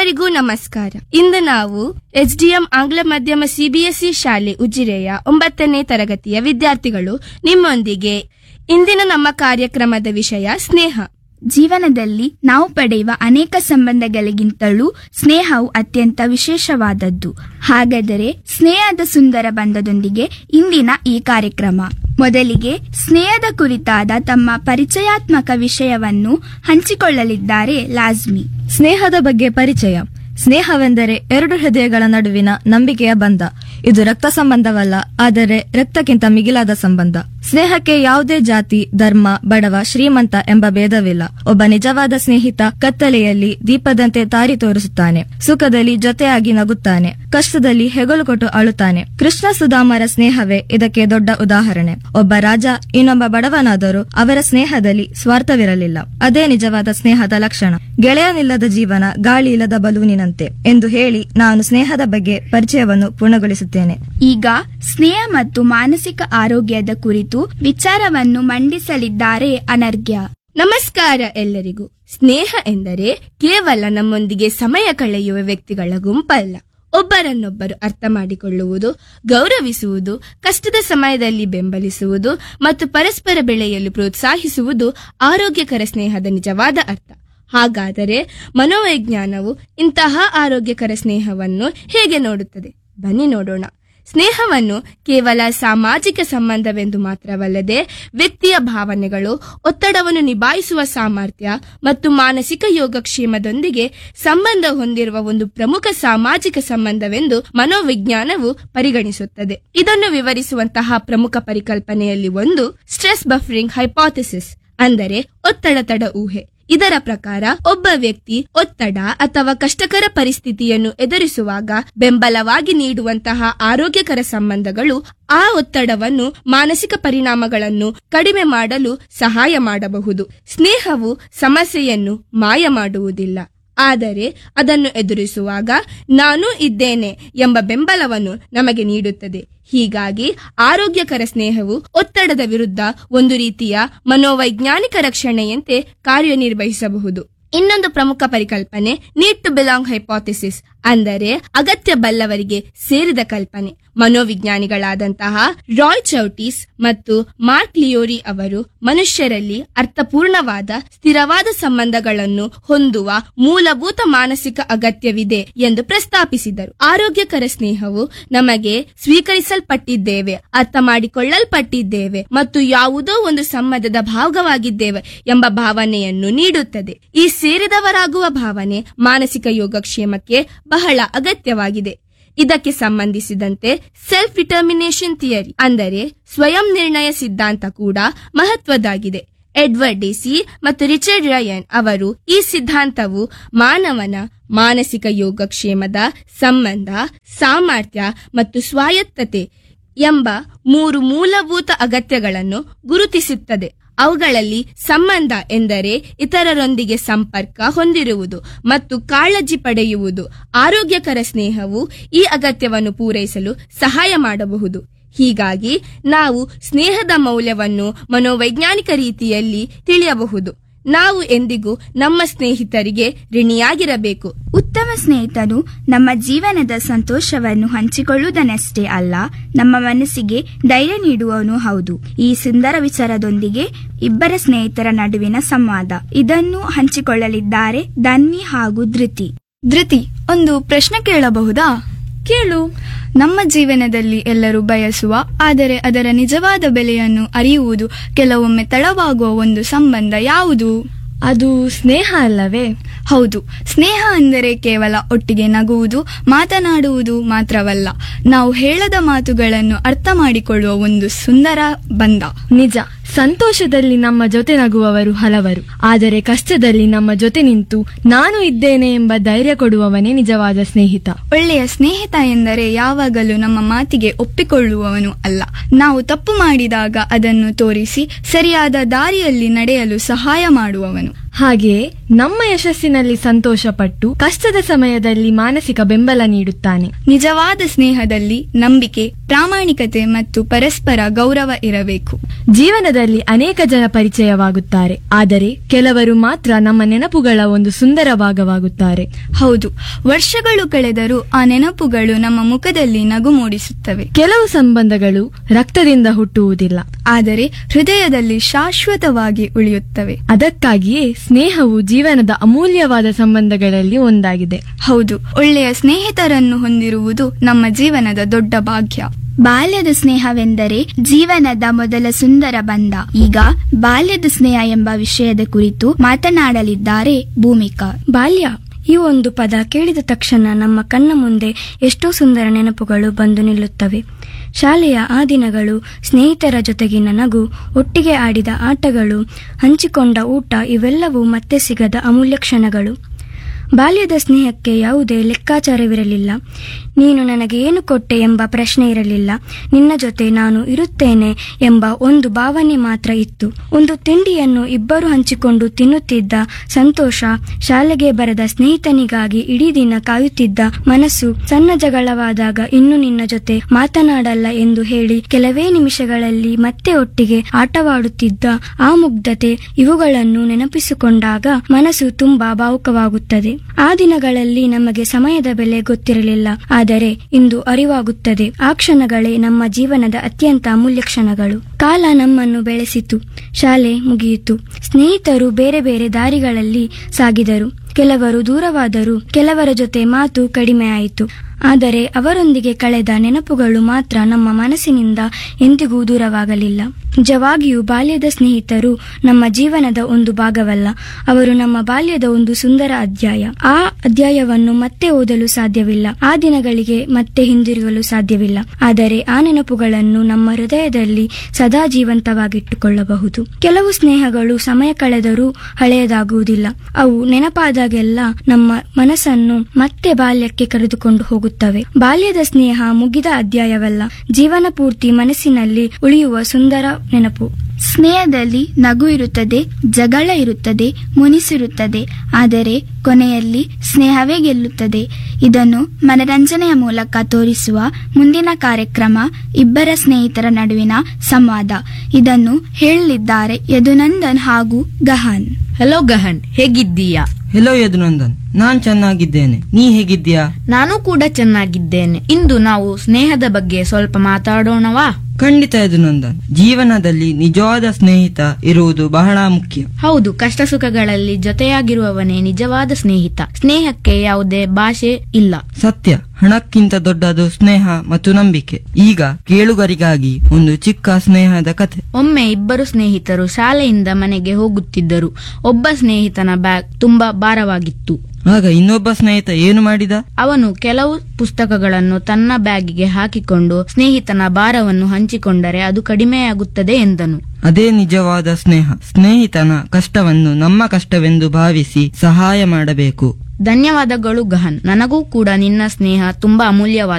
ಎಲ್ಲರಿಗೂ ನಮಸ್ಕಾರ. ಇಂದು ನಾವು ಎಸ್ಡಿಎಂ ಆಂಗ್ಲ ಮಾಧ್ಯಮ ಸಿಬಿಎಸ್ಇ ಶಾಲೆ ಉಜಿರೆಯ 9ನೇ ತರಗತಿಯ ವಿದ್ಯಾರ್ಥಿಗಳು ನಿಮ್ಮೊಂದಿಗೆ. ಇಂದಿನ ನಮ್ಮ ಕಾರ್ಯಕ್ರಮದ ವಿಷಯ ಸ್ನೇಹ. ಜೀವನದಲ್ಲಿ ನಾವು ಪಡೆಯುವ ಅನೇಕ ಸಂಬಂಧಗಳಿಗಿಂತಲೂ ಸ್ನೇಹವು ಅತ್ಯಂತ ವಿಶೇಷವಾದದ್ದು. ಹಾಗಾದರೆ ಸ್ನೇಹದ ಸುಂದರ ಬಂಧದೊಂದಿಗೆ ಇಂದಿನ ಈ ಕಾರ್ಯಕ್ರಮ. ಮೊದಲಿಗೆ ಸ್ನೇಹದ ಕುರಿತಾದ ತಮ್ಮ ಪರಿಚಯಾತ್ಮಕ ವಿಷಯವನ್ನು ಹಂಚಿಕೊಳ್ಳಲಿದ್ದಾರೆ ಲಾಜ್ಮಿ. ಸ್ನೇಹದ ಬಗ್ಗೆ ಪರಿಚಯ. ಸ್ನೇಹವೆಂದರೆ ಎರಡು ಹೃದಯಗಳ ನಡುವಿನ ನಂಬಿಕೆಯ ಬಂಧ. ಇದು ರಕ್ತ ಸಂಬಂಧವಲ್ಲ, ಆದರೆ ರಕ್ತಕ್ಕಿಂತ ಮಿಗಿಲಾದ ಸಂಬಂಧ. ಸ್ನೇಹಕ್ಕೆ ಯಾವುದೇ ಜಾತಿ, ಧರ್ಮ, ಬಡವ, ಶ್ರೀಮಂತ ಎಂಬ ಭೇದವಿಲ್ಲ. ಒಬ್ಬ ನಿಜವಾದ ಸ್ನೇಹಿತ ಕತ್ತಲೆಯಲ್ಲಿ ದೀಪದಂತೆ ದಾರಿ ತೋರಿಸುತ್ತಾನೆ, ಸುಖದಲ್ಲಿ ಜೊತೆಯಾಗಿ ನಗುತ್ತಾನೆ, ಕಷ್ಟದಲ್ಲಿ ಹೆಗಲು ಕೊಟ್ಟು ಅಳುತ್ತಾನೆ. ಕೃಷ್ಣ ಸುಧಾಮರ ಸ್ನೇಹವೇ ಇದಕ್ಕೆ ದೊಡ್ಡ ಉದಾಹರಣೆ. ಒಬ್ಬ ರಾಜ ಇನ್ನೊಬ್ಬ ಬಡವನಾದರೂ ಅವರ ಸ್ನೇಹದಲ್ಲಿ ಸ್ವಾರ್ಥವಿರಲಿಲ್ಲ. ಅದೇ ನಿಜವಾದ ಸ್ನೇಹದ ಲಕ್ಷಣ. ಗೆಳೆಯನಿಲ್ಲದ ಜೀವನ ಗಾಳಿ ಇಲ್ಲದ ಬಲೂನಿನಂತೆ ಎಂದು ಹೇಳಿ ನಾನು ಸ್ನೇಹದ ಬಗ್ಗೆ ಪರಿಚಯವನ್ನು ಪೂರ್ಣಗೊಳಿಸುತ್ತೇನೆ. ಈಗ ಸ್ನೇಹ ಮತ್ತು ಮಾನಸಿಕ ಆರೋಗ್ಯದ ಕುರಿತು ವಿಚಾರವನ್ನು ಮಂಡಿಸಲಿದ್ದಾರೆ ಅನರ್ಘ್ಯ. ನಮಸ್ಕಾರ ಎಲ್ಲರಿಗೂ. ಸ್ನೇಹ ಎಂದರೆ ಕೇವಲ ನಮ್ಮೊಂದಿಗೆ ಸಮಯ ಕಳೆಯುವ ವ್ಯಕ್ತಿಗಳ ಗುಂಪಲ್ಲ. ಒಬ್ಬರನ್ನೊಬ್ಬರು ಅರ್ಥ ಮಾಡಿಕೊಳ್ಳುವುದು, ಗೌರವಿಸುವುದು, ಕಷ್ಟದ ಸಮಯದಲ್ಲಿ ಬೆಂಬಲಿಸುವುದು ಮತ್ತು ಪರಸ್ಪರ ಬೆಳೆಯಲು ಪ್ರೋತ್ಸಾಹಿಸುವುದು ಆರೋಗ್ಯಕರ ಸ್ನೇಹದ ನಿಜವಾದ ಅರ್ಥ. ಹಾಗಾದರೆ ಮನೋವಿಜ್ಞಾನವು ಇಂತಹ ಆರೋಗ್ಯಕರ ಸ್ನೇಹವನ್ನು ಹೇಗೆ ನೋಡುತ್ತದೆ? ಬನ್ನಿ ನೋಡೋಣ. ಸ್ನೇಹವನ್ನು ಕೇವಲ ಸಾಮಾಜಿಕ ಸಂಬಂಧವೆಂದು ಮಾತ್ರವಲ್ಲದೆ ವ್ಯಕ್ತಿಯ ಭಾವನೆಗಳು, ಒತ್ತಡವನ್ನು ನಿಭಾಯಿಸುವ ಸಾಮರ್ಥ್ಯ ಮತ್ತು ಮಾನಸಿಕ ಯೋಗಕ್ಷೇಮದೊಂದಿಗೆ ಸಂಬಂಧ ಹೊಂದಿರುವ ಒಂದು ಪ್ರಮುಖ ಸಾಮಾಜಿಕ ಸಂಬಂಧವೆಂದು ಮನೋವಿಜ್ಞಾನವು ಪರಿಗಣಿಸುತ್ತದೆ. ಇದನ್ನು ವಿವರಿಸುವಂತಹ ಪ್ರಮುಖ ಪರಿಕಲ್ಪನೆಯಲ್ಲಿ ಒಂದು ಸ್ಟ್ರೆಸ್ ಬಫರಿಂಗ್ ಹೈಪೋಥೆಸಿಸ್, ಅಂದರೆ ಒತ್ತಡ ತಡ ಊಹೆ. ಇದರ ಪ್ರಕಾರ ಒಬ್ಬ ವ್ಯಕ್ತಿ ಒತ್ತಡ ಅಥವಾ ಕಷ್ಟಕರ ಪರಿಸ್ಥಿತಿಯನ್ನು ಎದುರಿಸುವಾಗ ಬೆಂಬಲವಾಗಿ ನೀಡುವಂತಹ ಆರೋಗ್ಯಕರ ಸಂಬಂಧಗಳು ಆ ಒತ್ತಡವನ್ನು, ಮಾನಸಿಕ ಪರಿಣಾಮಗಳನ್ನು ಕಡಿಮೆ ಮಾಡಲು ಸಹಾಯ ಮಾಡಬಹುದು. ಸ್ನೇಹವು ಸಮಸ್ಯೆಯನ್ನು ಮಾಯ ಮಾಡುವುದಿಲ್ಲ, ಆದರೆ ಅದನ್ನು ಎದುರಿಸುವಾಗ ನಾನು ಇದ್ದೇನೆ ಎಂಬ ಬೆಂಬಲವನ್ನು ನಮಗೆ ನೀಡುತ್ತದೆ. ಹೀಗಾಗಿ ಆರೋಗ್ಯಕರ ಸ್ನೇಹವು ಒತ್ತಡದ ವಿರುದ್ಧ ಒಂದು ರೀತಿಯ ಮನೋವೈಜ್ಞಾನಿಕ ರಕ್ಷಣೆಯಂತೆ ಕಾರ್ಯನಿರ್ವಹಿಸಬಹುದು. ಇನ್ನೊಂದು ಪ್ರಮುಖ ಪರಿಕಲ್ಪನೆ ನೀಡ್ ಟು ಬಿಲಾಂಗ್ ಹೈಪೋಥೆಸಿಸ್, ಅಂದರೆ ಅಗತ್ಯ ಬಲ್ಲವರಿಗೆ ಸೇರಿದ ಕಲ್ಪನೆ. ಮನೋವಿಜ್ಞಾನಿಗಳಾದಂತಹ ರಾಯ್ ಚೌಟಿಸ್ ಮತ್ತು ಮಾರ್ಕ್ ಲಿಯೋರಿ ಅವರು ಮನುಷ್ಯರಲ್ಲಿ ಅರ್ಥಪೂರ್ಣವಾದ ಸ್ಥಿರವಾದ ಸಂಬಂಧಗಳನ್ನು ಹೊಂದುವ ಮೂಲಭೂತ ಮಾನಸಿಕ ಅಗತ್ಯವಿದೆ ಎಂದು ಪ್ರಸ್ತಾಪಿಸಿದರು. ಆರೋಗ್ಯಕರ ಸ್ನೇಹವು ನಮಗೆ ಸ್ವೀಕರಿಸಲ್ಪಟ್ಟಿದ್ದೇವೆ, ಅರ್ಥ ಮಾಡಿಕೊಳ್ಳಲ್ಪಟ್ಟಿದ್ದೇವೆ ಮತ್ತು ಯಾವುದೋ ಒಂದು ಸಂಬಂಧದ ಭಾಗವಾಗಿದ್ದೇವೆ ಎಂಬ ಭಾವನೆಯನ್ನು ನೀಡುತ್ತದೆ. ಈ ಸೇರಿದವರಾಗುವ ಭಾವನೆ ಮಾನಸಿಕ ಯೋಗಕ್ಷೇಮಕ್ಕೆ ಬಹಳ ಅಗತ್ಯವಾಗಿದೆ. ಇದಕ್ಕೆ ಸಂಬಂಧಿಸಿದಂತೆ ಸೆಲ್ಫ್ ಡಿಟರ್ಮಿನೇಷನ್ ಥಿಯರಿ, ಅಂದರೆ ಸ್ವಯಂ ನಿರ್ಣಯ ಸಿದ್ಧಾಂತ ಕೂಡ ಮಹತ್ವದಾಗಿದೆ. ಎಡ್ವರ್ಡ್ ಡೆಸಿ ಮತ್ತು ರಿಚರ್ಡ್ ರಯನ್ ಅವರು ಈ ಸಿದ್ಧಾಂತವು ಮಾನವನ ಮಾನಸಿಕ ಯೋಗಕ್ಷೇಮದ ಸಂಬಂಧ, ಸಾಮರ್ಥ್ಯ ಮತ್ತು ಸ್ವಾಯತ್ತತೆ ಎಂಬ 3 ಮೂಲಭೂತ ಅಗತ್ಯಗಳನ್ನು ಗುರುತಿಸುತ್ತದೆ. ಅವುಗಳಲ್ಲಿ ಸಂಬಂಧ ಎಂದರೆ ಇತರರೊಂದಿಗೆ ಸಂಪರ್ಕ ಹೊಂದಿರುವುದು ಮತ್ತು ಕಾಳಜಿ ಪಡೆಯುವುದು. ಆರೋಗ್ಯಕರ ಸ್ನೇಹವು ಈ ಅಗತ್ಯವನ್ನು ಪೂರೈಸಲು ಸಹಾಯ ಮಾಡಬಹುದು. ಹೀಗಾಗಿ ನಾವು ಸ್ನೇಹದ ಮೌಲ್ಯವನ್ನು ಮನೋವೈಜ್ಞಾನಿಕ ರೀತಿಯಲ್ಲಿ ತಿಳಿಯಬಹುದು. ನಾವು ಎಂದಿಗೂ ನಮ್ಮ ಸ್ನೇಹಿತರಿಗೆ ಋಣಿಯಾಗಿರಬೇಕು. ಉತ್ತಮ ಸ್ನೇಹಿತನು ನಮ್ಮ ಜೀವನದ ಸಂತೋಷವನ್ನು ಹಂಚಿಕೊಳ್ಳುವುದನ್ನಷ್ಟೇ ಅಲ್ಲ, ನಮ್ಮ ಮನಸ್ಸಿಗೆ ಧೈರ್ಯ ನೀಡುವವನು ಹೌದು. ಈ ಸುಂದರ ವಿಚಾರದೊಂದಿಗೆ ಇಬ್ಬರ ಸ್ನೇಹಿತರ ನಡುವಿನ ಸಂವಾದ, ಇದನ್ನು ಹಂಚಿಕೊಳ್ಳಲಿದ್ದಾರೆ ಧನ್ವಿ ಹಾಗೂ ಧೃತಿ. ಧೃತಿ, ಒಂದು ಪ್ರಶ್ನೆ ಕೇಳಬಹುದಾ? ಕೇಳು. ನಮ್ಮ ಜೀವನದಲ್ಲಿ ಎಲ್ಲರೂ ಬಯಸುವ, ಆದರೆ ಅದರ ನಿಜವಾದ ಬೆಲೆಯನ್ನು ಅರಿಯುವುದು ಕೆಲವೊಮ್ಮೆ ತಡವಾಗುವ ಒಂದು ಸಂಬಂಧ ಯಾವುದು? ಅದು ಸ್ನೇಹ ಅಲ್ಲವೇ? ಹೌದು. ಸ್ನೇಹ ಅಂದರೆ ಕೇವಲ ಒಟ್ಟಿಗೆ ನಗುವುದು, ಮಾತನಾಡುವುದು ಮಾತ್ರವಲ್ಲ, ನಾವು ಹೇಳದ ಮಾತುಗಳನ್ನು ಅರ್ಥ ಮಾಡಿಕೊಳ್ಳುವ ಒಂದು ಸುಂದರ ಬಂಧ. ನಿಜ. ಸಂತೋಷದಲ್ಲಿ ನಮ್ಮ ಜೊತೆ ನಗುವವರು ಹಲವರು, ಆದರೆ ಕಷ್ಟದಲ್ಲಿ ನಮ್ಮ ಜೊತೆ ನಿಂತು ನಾನು ಇದ್ದೇನೆ ಎಂಬ ಧೈರ್ಯ ಕೊಡುವವನೇ ನಿಜವಾದ ಸ್ನೇಹಿತ. ಒಳ್ಳೆಯ ಸ್ನೇಹಿತ ಎಂದರೆ ಯಾವಾಗಲೂ ನಮ್ಮ ಮಾತಿಗೆ ಒಪ್ಪಿಕೊಳ್ಳುವವನು ಅಲ್ಲ, ನಾವು ತಪ್ಪು ಮಾಡಿದಾಗ ಅದನ್ನು ತೋರಿಸಿ ಸರಿಯಾದ ದಾರಿಯಲ್ಲಿ ನಡೆಯಲು ಸಹಾಯ ಮಾಡುವವನು. ಹಾಗೆಯೇ ನಮ್ಮ ಯಶಸ್ಸಿನಲ್ಲಿ ಸಂತೋಷಪಟ್ಟು ಕಷ್ಟದ ಸಮಯದಲ್ಲಿ ಮಾನಸಿಕ ಬೆಂಬಲ ನೀಡುತ್ತಾನೆ. ನಿಜವಾದ ಸ್ನೇಹದಲ್ಲಿ ನಂಬಿಕೆ, ಪ್ರಾಮಾಣಿಕತೆ ಮತ್ತು ಪರಸ್ಪರ ಗೌರವ ಇರಬೇಕು. ಜೀವನದಲ್ಲಿ ಅನೇಕ ಜನ ಪರಿಚಯವಾಗುತ್ತಾರೆ, ಆದರೆ ಕೆಲವರು ಮಾತ್ರ ನಮ್ಮ ನೆನಪುಗಳ ಒಂದು ಸುಂದರ ಭಾಗವಾಗುತ್ತಾರೆ. ಹೌದು, ವರ್ಷಗಳು ಕಳೆದರೂ ಆ ನೆನಪುಗಳು ನಮ್ಮ ಮುಖದಲ್ಲಿ ನಗು ಮೂಡಿಸುತ್ತವೆ. ಕೆಲವು ಸಂಬಂಧಗಳು ರಕ್ತದಿಂದ ಹುಟ್ಟುವುದಿಲ್ಲ, ಆದರೆ ಹೃದಯದಲ್ಲಿ ಶಾಶ್ವತವಾಗಿ ಉಳಿಯುತ್ತವೆ. ಅದಕ್ಕಾಗಿಯೇ ಸ್ನೇಹವು ಜೀವನದ ಅಮೂಲ್ಯವಾದ ಸಂಬಂಧಗಳಲ್ಲಿ ಒಂದಾಗಿದೆ. ಹೌದು, ಒಳ್ಳೆಯ ಸ್ನೇಹಿತರನ್ನು ಹೊಂದಿರುವುದು ನಮ್ಮ ಜೀವನದ ದೊಡ್ಡ ಭಾಗ್ಯ. ಬಾಲ್ಯದ ಸ್ನೇಹವೆಂದರೆ ಜೀವನದ ಮೊದಲ ಸುಂದರ ಬಂಧ. ಈಗ ಬಾಲ್ಯದ ಸ್ನೇಹ ಎಂಬ ವಿಷಯದ ಕುರಿತು ಮಾತನಾಡಲಿದ್ದಾರೆ ಭೂಮಿಕಾ. ಬಾಲ್ಯ ಈ ಒಂದು ಪದ ಕೇಳಿದ ತಕ್ಷಣ ನಮ್ಮ ಕಣ್ಣ ಮುಂದೆ ಎಷ್ಟೋ ಸುಂದರ ನೆನಪುಗಳು ಬಂದು ನಿಲ್ಲುತ್ತವೆ. ಶಾಲೆಯ ಆ ದಿನಗಳು, ಸ್ನೇಹಿತರ ಜೊತೆಗಿನ ನಗು, ಒಟ್ಟಿಗೆ ಆಡಿದ ಆಟಗಳು, ಹಂಚಿಕೊಂಡ ಊಟ ಇವೆಲ್ಲವೂ ಮತ್ತೆ ಸಿಗದ ಅಮೂಲ್ಯ ಕ್ಷಣಗಳು. ಬಾಲ್ಯದ ಸ್ನೇಹಕ್ಕೆ ಯಾವುದೇ ಲೆಕ್ಕಾಚಾರವಿರಲಿಲ್ಲ. ನೀನು ನನಗೆ ಏನು ಕೊಟ್ಟೆ ಎಂಬ ಪ್ರಶ್ನೆ ಇರಲಿಲ್ಲ. ನಿನ್ನ ಜೊತೆ ನಾನು ಇರುತ್ತೇನೆ ಎಂಬ ಒಂದು ಭಾವನೆ ಮಾತ್ರ ಇತ್ತು. ಒಂದು ತಿಂಡಿಯನ್ನು ಇಬ್ಬರು ಹಂಚಿಕೊಂಡು ತಿನ್ನುತ್ತಿದ್ದ ಸಂತೋಷ, ಶಾಲೆಗೆ ಬರದ ಸ್ನೇಹಿತನಿಗಾಗಿ ಇಡೀ ದಿನ ಕಾಯುತ್ತಿದ್ದ ಮನಸ್ಸು, ಸಣ್ಣ ಜಗಳವಾದಾಗ ಇನ್ನು ನಿನ್ನ ಜೊತೆ ಮಾತನಾಡಲ್ಲ ಎಂದು ಹೇಳಿ ಕೆಲವೇ ನಿಮಿಷಗಳಲ್ಲಿ ಮತ್ತೆ ಒಟ್ಟಿಗೆ ಆಟವಾಡುತ್ತಿದ್ದ ಆ ಮುಗ್ಧತೆ, ಇವುಗಳನ್ನು ನೆನಪಿಸಿಕೊಂಡಾಗ ಮನಸ್ಸು ತುಂಬಾ ಭಾವುಕವಾಗುತ್ತದೆ. ಆ ದಿನಗಳಲ್ಲಿ ನಮಗೆ ಸಮಯದ ಬೆಲೆ ಗೊತ್ತಿರಲಿಲ್ಲ, ಆದರೆ ಇಂದು ಅರಿವಾಗುತ್ತದೆ. ಆ ಕ್ಷಣಗಳೇ ನಮ್ಮ ಜೀವನದ ಅತ್ಯಂತ ಅಮೂಲ್ಯ ಕ್ಷಣಗಳು. ಕಾಲ ನಮ್ಮನ್ನು ಬೆಳೆಸಿತು, ಶಾಲೆ ಮುಗಿಯಿತು, ಸ್ನೇಹಿತರು ಬೇರೆ ಬೇರೆ ದಾರಿಗಳಲ್ಲಿ ಸಾಗಿದರು. ಕೆಲವರು ದೂರವಾದರು, ಕೆಲವರ ಜೊತೆ ಮಾತು ಕಡಿಮೆಯಾಯಿತು. ಆದರೆ ಅವರೊಂದಿಗೆ ಕಳೆದ ನೆನಪುಗಳು ಮಾತ್ರ ನಮ್ಮ ಮನಸ್ಸಿನಿಂದ ಎಂದಿಗೂ ದೂರವಾಗಲಿಲ್ಲ. ನಿಜವಾಗಿಯೂ ಬಾಲ್ಯದ ಸ್ನೇಹಿತರು ನಮ್ಮ ಜೀವನದ ಒಂದು ಭಾಗವಲ್ಲ, ಅವರು ನಮ್ಮ ಬಾಲ್ಯದ ಒಂದು ಸುಂದರ ಅಧ್ಯಾಯ. ಆ ಅಧ್ಯಾಯವನ್ನು ಮತ್ತೆ ಓದಲು ಸಾಧ್ಯವಿಲ್ಲ, ಆ ದಿನಗಳಿಗೆ ಮತ್ತೆ ಹಿಂದಿರುಗಲು ಸಾಧ್ಯವಿಲ್ಲ. ಆದರೆ ಆ ನೆನಪುಗಳನ್ನು ನಮ್ಮ ಹೃದಯದಲ್ಲಿ ಸದಾ ಜೀವಂತವಾಗಿಟ್ಟುಕೊಳ್ಳಬಹುದು. ಕೆಲವು ಸ್ನೇಹಗಳು ಸಮಯ ಕಳೆದರೂ ಹಳೆಯದಾಗುವುದಿಲ್ಲ. ಅವು ನೆನಪಾದಾಗೆಲ್ಲ ನಮ್ಮ ಮನಸ್ಸನ್ನು ಮತ್ತೆ ಬಾಲ್ಯಕ್ಕೆ ಕರೆದುಕೊಂಡು ಹೋಗುತ್ತವೆ. ಬಾಲ್ಯದ ಸ್ನೇಹ ಮುಗಿದ ಅಧ್ಯಾಯವಲ್ಲ, ಜೀವನ ಪೂರ್ತಿ ಮನಸ್ಸಿನಲ್ಲಿ ಉಳಿಯುವ ಸುಂದರ ನೆನಪು. ಸ್ನೇಹದಲ್ಲಿ ನಗು ಇರುತ್ತದೆ, ಜಗಳ ಇರುತ್ತದೆ, ಮುನಿಸಿರುತ್ತದೆ, ಆದರೆ ಕೊನೆಯಲ್ಲಿ ಸ್ನೇಹವೇ ಗೆಲ್ಲುತ್ತದೆ. ಇದನ್ನು ಮನರಂಜನೆಯ ಮೂಲಕ ತೋರಿಸುವ ಮುಂದಿನ ಕಾರ್ಯಕ್ರಮ ಇಬ್ಬರ ಸ್ನೇಹಿತರ ನಡುವಿನ ಸಂವಾದ. ಇದನ್ನು ಹೇಳಲಿದ್ದಾರೆ ಯದುನಂದನ್ ಹಾಗೂ ಗಹನ್. ಹಲೋ ಗಹನ್, ಹೇಗಿದ್ದೀಯಾ? ಹೆಲೋ ಯದುನಂದನ್, ನಾನ್ ಚೆನ್ನಾಗಿದ್ದೇನೆ. ನೀ ಹೇಗಿದ್ದೀಯಾ? ನಾನು ಕೂಡ ಚೆನ್ನಾಗಿದ್ದೇನೆ. ಇಂದು ನಾವು ಸ್ನೇಹದ ಬಗ್ಗೆ ಸ್ವಲ್ಪ ಮಾತಾಡೋಣವಾ? ಖಂಡಿತ ಯದುನಂದನ್. ಜೀವನದಲ್ಲಿ ನಿಜವಾದ ಸ್ನೇಹಿತ ಇರುವುದು ಬಹಳ ಮುಖ್ಯ. ಹೌದು, ಕಷ್ಟ ಸುಖಗಳಲ್ಲಿ ಜೊತೆಯಾಗಿರುವವನೇ ನಿಜವಾದ ಸ್ನೇಹಿತ. ಸ್ನೇಹಕ್ಕೆ ಯಾವುದೇ ಭಾಷೆ ಇಲ್ಲ. ಸತ್ಯ. ಹಣಕ್ಕಿಂತ ದೊಡ್ಡದು ಸ್ನೇಹ ಮತ್ತು ನಂಬಿಕೆ. ಈಗ ಕೇಳುಗರಿಗಾಗಿ ಒಂದು ಚಿಕ್ಕ ಸ್ನೇಹದ ಕಥೆ. ಒಮ್ಮೆ ಇಬ್ಬರು ಸ್ನೇಹಿತರು ಶಾಲೆಯಿಂದ ಮನೆಗೆ ಹೋಗುತ್ತಿದ್ದರು. ಒಬ್ಬ ಸ್ನೇಹಿತನ ಬ್ಯಾಗ್ ತುಂಬಾ ಭಾರವಾಗಿತ್ತು. ಆಗ ಇನ್ನೊಬ್ಬ ಸ್ನೇಹಿತ ಏನು ಮಾಡಿದ? ಅವನು ಕೆಲವು ಪುಸ್ತಕಗಳನ್ನು ತನ್ನ ಬ್ಯಾಗಿಗೆ ಹಾಕಿಕೊಂಡು ಸ್ನೇಹಿತನ ಭಾರವನ್ನು ಹಂಚಿಕೊಂಡರೆ ಅದು ಕಡಿಮೆಯಾಗುತ್ತದೆ ಎಂದನು. ಅದೇ ನಿಜವಾದ ಸ್ನೇಹ. ಸ್ನೇಹಿತನ ಕಷ್ಟವನ್ನು ನಮ್ಮ ಕಷ್ಟವೆಂದು ಭಾವಿಸಿ ಸಹಾಯ ಮಾಡಬೇಕು. ಧನ್ಯವಾದಗಳು ಗಹನ್. ನನಗೂ ಕೂಡ ನಿನ್ನ ಸ್ನೇಹ ತುಂಬಾ ಅಮೂಲ್ಯವಾದ